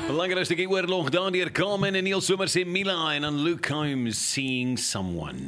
Belangrijk stukkie oorlog daar deur Carmen en Neil Sommer sê Mila en dan Luke Combs seeing someone.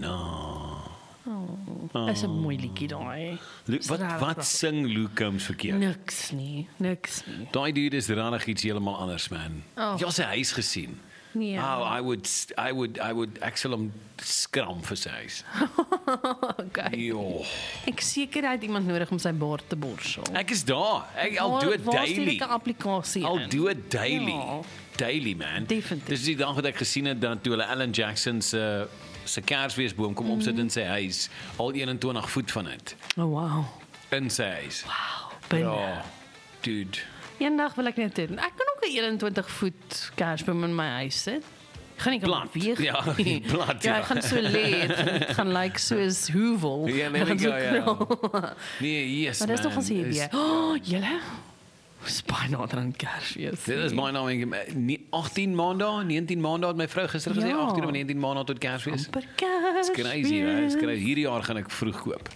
Is 'n mooi liedjie daai. Wat sing Luke Combs verkeerd? Niks nie. Daai dude is regtig iets heeltemal anders, man. Jy het sy huis gesien. Nee. I would actually hom skram vir sy huis. Okay. Jo. Ek seker hy het iemand nodig om sy baard te borsel. Ek is daar. I'll do it daily. Applikasie I'll do it daily. Ja. Daily, man. Definitief. Dis die dag wat ek gesien het dan toe hulle Alan Jackson se Kersfeesboom kom opsit in sy huis, al 21 voet van dit. Oh wow. In sy huis. Binne. Ja, dude. Eendag wil ek net doen. Ek kan ook 'n 21 voet kersboom in my huis sit. Ek gaan nie kan Plant. beweeg. Ja, plant, Ja, ja. ek gaan so lê. Dit gaan lyk soos Hoovel. Ja, there we Ek gaan go, so ja. knal. Nee, yes, Maar dis man. nog ons idee. Is- Oh, julle. Dis baie nader aan Kersfees. Dit is my naam, 18 maandae, 19 maandae het my vrou gister gesê, Ja. 18 of 19 maandae tot Kersfees. Per Kersfees. Crazy, right? It's crazy. Hierdie jaar gaan ek vroeg koop.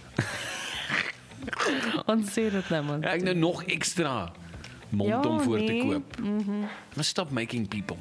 Ons sê dit nou man. Ek nou nog ekstra mond om voor te nee. koop. Maar stop making people.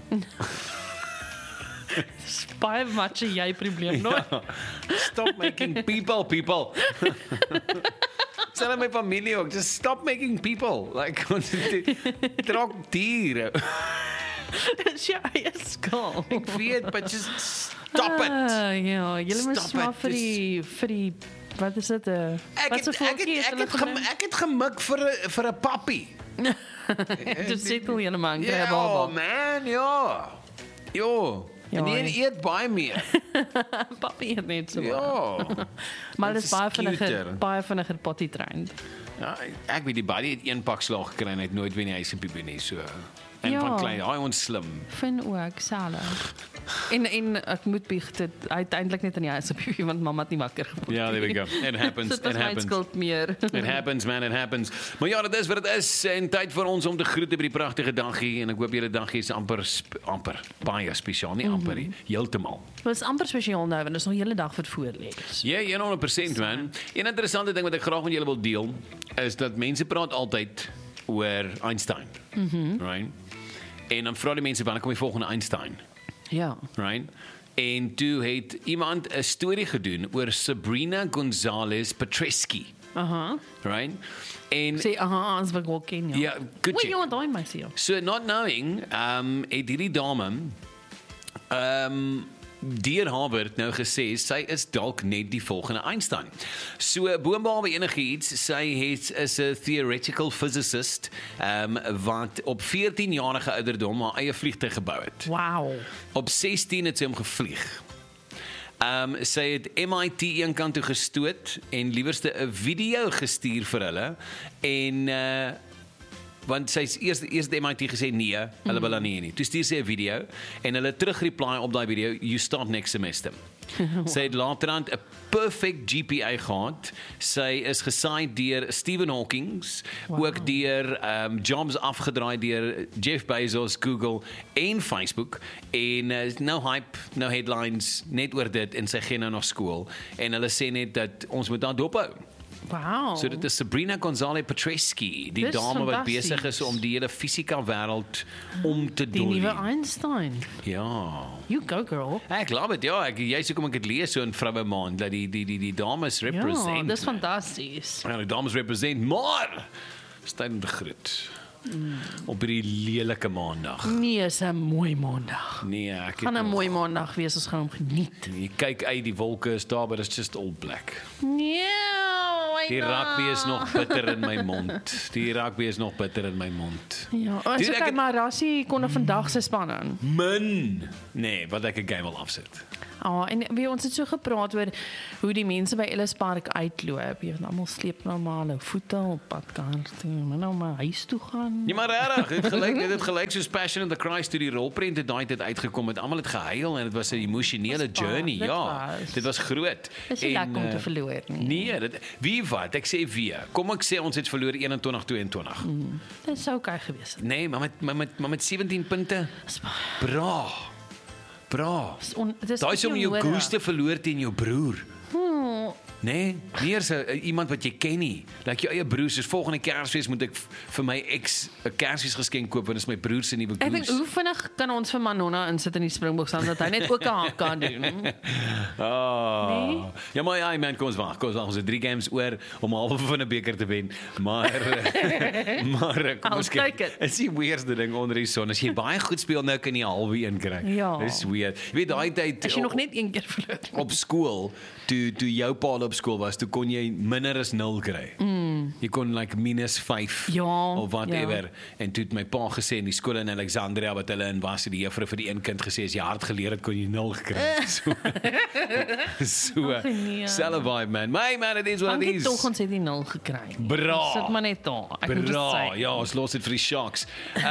Baie matche jy probleem nooit. Stop making people. Sê my familie ook, just stop making people. Like, trok diere. Dis jou eie skaal. Ek weet, but just stop it. Ja, julle moet Stop maar it, vir die wat is dit? Ek het gemik vir 'n pappie. Dis setel julle man, kry 'n Ja, baba. man, ja. Jo. En Ja, jy eet baie meer. Papi het net so. Ja. Maar Dit dit is is baie cuter. vinniger potty trained. Ja, ek weet die buddy het een pak slag gekry en hy het nooit weer in die huis in Pipi nie, so. En Ja. van klein, hy ons slim. Vind ook self. En ek moet bieg dit uiteindelik net in die huis op bietjie want mamma het nie wakker geword. Ja, there we go. It happens. Dit was It my happens. skuld meer. It happens, man, it happens. Maar ja, dit is wat dit is. En tyd vir ons om te groete by die pragtige daggie. En ek hoop julle daggie is amper baie spesiaal. Nie amper nie, heeltemal. Dit is amper spesiaal nou want dit is nog 'n hele dag wat voor lê. Ja, 100% man. Een interessante ding wat ek graag met julle wil deel, is dat mense praat altyd oor Einstein. Right? En dan vra die mense, wanneer kom die volgende Einstein? Ja. Right? En toe het iemand 'n storie gedoen oor Sabrina Gonzalez Petrescu. Aha. Right? En Sê aha, as wat ek ken ja. ja, good Wat check. jy daai my sê. So not knowing, het hierdie dame deur Harvard nou gesê sy is dalk net die volgende Einstein. So boonbehalwe enigiets, sy is 'n theoretical physicist wat op 14-jarige ouderdom haar eie vliegtuig gebou het. Wow. Op 16 het sy hom gevlieg. Sy het MIT een kant toe gestoot en liewerste 'n video gestuur vir hulle en want sy's eers het MIT gesê nee, hulle wil haar nie. Toe stuur sy 'n video en hulle terugreply op daai video, you start next semester. Sy het laterand 'n perfect GPA gehad. Sy is gesaai deur Stephen Hawking, ook deur jobs afgedraai deur Jeff Bezos, Google en Facebook en no hype, no headlines, net oor dit en sy gaan nou na skool en hulle sê net dat ons moet daar dophou. Wow. So dit is Sabrina Gonzalez Petrescu, die Dis dame wat fantasties. besig is om die hele fisika wêreld om te die nuwe doen. Einstein. Ja. You go girl. Ek glo dit ja, jy sê kom ek het lees so in vroue maand dat die dames Ja, represent. dis fantasties. Ja, die dames represent, maar staan te groet. Op die lelike maandag. Nee, is 'n mooi maandag. Nee, ek Gaan 'n nog- mooi maandag wees, ons gaan hom geniet. Jy kyk uit die wolke is daar, but it's just all black. Nee, Die rugby is nog bitter in my mond. Die rugby is nog bitter in my mond. Ja, Dude, so ek kyk het- maar Rassie kon vandag se span aan. Min. Nee, wat ek 'n game wil afsit. En weet ons het so gepraat oor hoe die mense by Ellis Park uitloop. Jy weet almal sleep nou maar hulle voete op padkaart toe, maar nou maar huis toe gaan. Ja, maar regtig, dit het gelyk soos Passion of the Christ toe die rolprent het daai tyd uitgekom het. Almal het gehuil en dit was 'n emosionele Dis waar, journey. dit Ja, was. dit was groot. Dis nie lekker om te verloor nie. Nee, wie wat? Ek sê weer. Kom ek sê ons het verloor 21-22. Dit sou okay gewees het. Nee, maar met 17 punte. Bra. Dis Daai is om jou goose te verloor teen jou broer. Nee, nie eers iemand wat jy ken nie. Like jou eie broer, soos volgende Kersfees moet ek vir my ex 'n Kersfees geskenk koop want dit is my broer se nuwe Ek dink goose. hoe vinnig kan ons vir Manonna insit in die Springbok staan dat hy net ook 'n hak kan doen. Nee? Ja, maar ja, man, kom ons wag. Ons het 3 games oor om halve van 'n beker te wen. Maar kom ons I'll take kyk. it. Is die weirdste ding onder die son. As jy baie goed speel, nou kan jy halwe een kry. Ja. Dis weird. Jy weet daai tyd As jy nog net een keer verloor. op skool, toe jou pa op skool was, toe kon jy minder as 0 kry. Jy kon like -5 Ja, of whatever. En toe het my pa gesê in die skool in Alexandria wat hulle in was, het die juffrou vir die een kind gesê as jy hard geleer het kon jy 0 gekry. So Ag, nee. selfe vibe man. My man, it is what it Dankie is. tog ons het die 0 gekry. Bra. Ons sit maar net daar. Ek moet Bra, sê. ja, ons los dit vir die Sharks.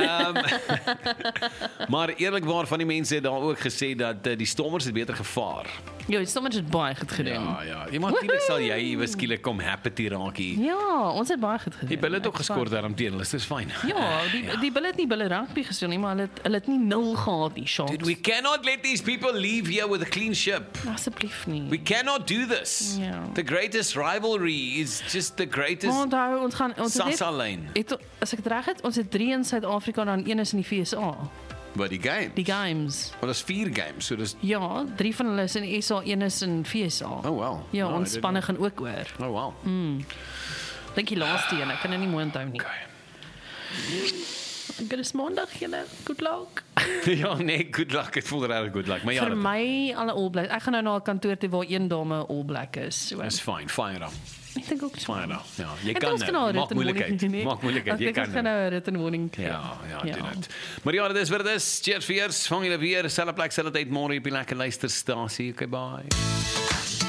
Maar eerlikwaar van die mense het daar ook gesê dat die Stormers het beter gevaar. Jo, die Stormers het baie goed gedoen. Ja. Jy maar natuurlik sal jy iewes skielik kom happy raak hier. Ja, ons het baie goed gedoen. Die Bulle het ook Ek geskor daarom teen hulle. Dis fyn. Ja, die Bulle het nie Bulle rugby gespeel nie, maar hulle het nie 0 gehad die Sharks. Dude, we cannot let these people leave here with a clean ship. Asseblief nie. We cannot do this. Ja. The greatest rivalry is just the greatest Maar onthou, ons het Sassa net, lane. as ek dit reg het, ons het 3 in Suid-Afrika en dan 1 is in die VSA. But die game. Die games. Wel, is 4 games, so dis Ja, 3 van hulle is in die SA, 1 is in VSA. oh wow. Ja, No, I ons didn't spanne gaan ook oor. know. Oh wow. Dink die laaste een, ek kan dit nie mooi onthou nie. Okay. Ek is maandag julle. Good luck. Ja, nee, good luck. Dit voel regtig good luck. Maar ja, Vir my alle All Blacks. Ek gaan nou na 'n kantoor toe waar een dame All Black is. So, dis fine. Fire up. ek dink ook so. Fire up. Ja, jy Ek kan ons nou. nou Maak moeilikheid. Maak moeilikheid. Jy Ek kan gaan nou. nou 'n rit in woning kry. Ja, doen dit. Maar ja, dit is wat dit is. Cheers vir eers. Vang julle weer. Selfe plek, selfe tyd môre op die lekker luisterstasie. Okay, bye.